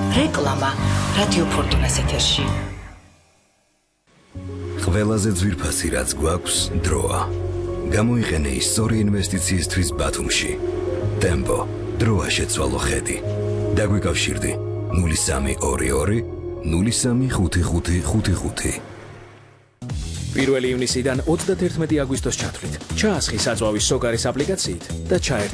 რეკლამა რადიო ფორტუნას ეთერში. ყველაზე ძვირფასი რაც გვაქვს დროა. გამოიყენე ის სწორი ინვესტიციისთვის ბათუმში. ტემპო, დროა შეცვალო ხედი. დაგვიკავშირდი 0322 035555. 1 ივნისიდან 31 აგვისტოს ჩათვლით. ჩაასხი საწვავის სოკარის აპლიკაციით და ჩაერთ